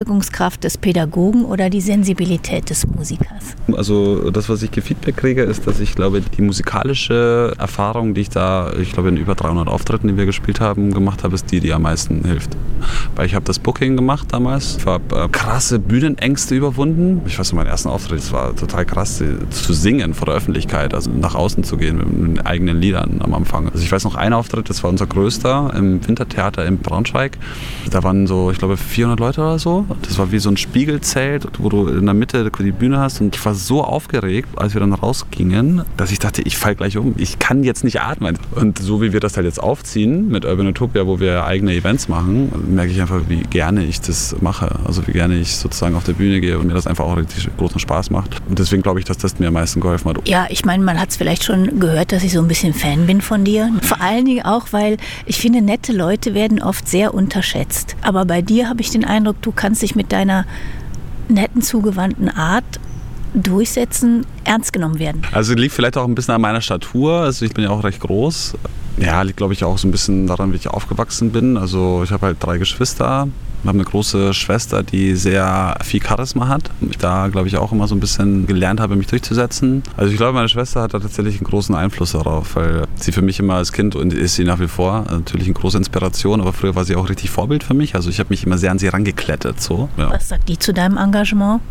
Überzeugungskraft des Pädagogen oder die Sensibilität des Musikers? Also das, was ich gefeedback kriege, ist, dass ich glaube, die musikalische Erfahrung, die ich glaube in über 300 Auftritten, die wir gespielt haben, gemacht habe, ist die am meisten hilft. Weil ich habe das Booking gemacht damals, ich habe krasse Bühnenängste überwunden. Ich weiß noch, mein ersten Auftritt, es war total krass zu singen vor der Öffentlichkeit, also nach außen zu gehen mit den eigenen Liedern am Anfang. Also ich weiß noch, ein Auftritt, das war unser größter im Wintertheater in Braunschweig. Da waren so, ich glaube, 400 Leute oder so. Das war wie so ein Spiegelzelt, wo du in der Mitte die Bühne hast. Und ich war so aufgeregt, als wir dann rausgingen, dass ich dachte, ich falle gleich um. Ich kann jetzt nicht atmen. Und so wie wir das halt jetzt aufziehen mit Urban Utopia, wo wir eigene Events machen, merke ich einfach, wie gerne ich das mache. Also wie gerne ich sozusagen auf der Bühne gehe und mir das einfach auch richtig großen Spaß macht. Und deswegen glaube ich, dass das mir am meisten geholfen hat. Ja, ich meine, man hat es vielleicht schon gehört, dass ich so ein bisschen Fan bin von dir. Vor allen Dingen auch, weil ich finde, nette Leute werden oft sehr unterschätzt. Aber bei dir habe ich den Eindruck, du kannst dich mit deiner netten, zugewandten Art durchsetzen, ernst genommen werden. Also liegt vielleicht auch ein bisschen an meiner Statur. Also ich bin ja auch recht groß. Ja, liegt glaube ich auch so ein bisschen daran, wie ich aufgewachsen bin. Also ich habe halt 3 Geschwister. Ich habe eine große Schwester, die sehr viel Charisma hat. Ich da, glaube ich, auch immer so ein bisschen gelernt habe, mich durchzusetzen. Also ich glaube, meine Schwester hat da tatsächlich einen großen Einfluss darauf, weil sie für mich immer als Kind und ist sie nach wie vor natürlich eine große Inspiration, aber früher war sie auch richtig Vorbild für mich. Also ich habe mich immer sehr an sie rangeklettet. So. Ja. Was sagt die zu deinem Engagement?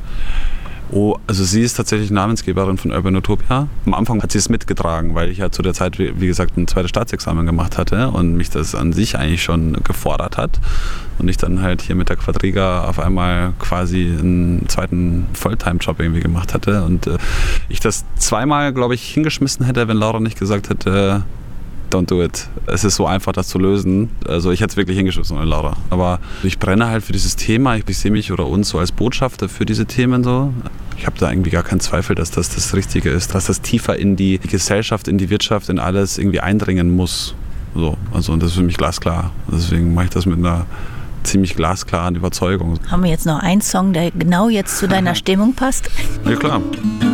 Oh, also sie ist tatsächlich Namensgeberin von Urban Utopia. Am Anfang hat sie es mitgetragen, weil ich ja zu der Zeit, wie gesagt, ein zweites Staatsexamen gemacht hatte und mich das an sich eigentlich schon gefordert hat. Und ich dann halt hier mit der Quadriga auf einmal quasi einen zweiten Fulltime-Job irgendwie gemacht hatte. Und ich das zweimal, glaube ich, hingeschmissen hätte, wenn Laura nicht gesagt hätte, don't do it. Es ist so einfach, das zu lösen. Also ich hätte es wirklich hingeschmissen ohne Laura. Aber ich brenne halt für dieses Thema. Ich sehe mich oder uns so als Botschafter für diese Themen so. Ich habe da irgendwie gar keinen Zweifel, dass das das Richtige ist, dass das tiefer in die Gesellschaft, in die Wirtschaft, in alles irgendwie eindringen muss. So, also und das ist für mich glasklar. Deswegen mache ich das mit einer ziemlich glasklaren Überzeugung. Haben wir jetzt noch einen Song, der genau jetzt zu deiner Stimmung passt? Ja, klar.